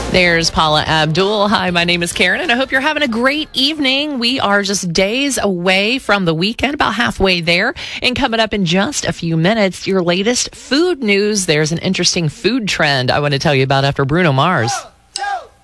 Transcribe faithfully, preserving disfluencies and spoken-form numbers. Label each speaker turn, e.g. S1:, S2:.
S1: There's Paula Abdul. Hi, my name is Karen, and I hope you're having a great evening. We are just days away from the weekend, about halfway there. And coming up in just a few minutes, your latest food news. There's an interesting food trend I want to tell you about after Bruno Mars.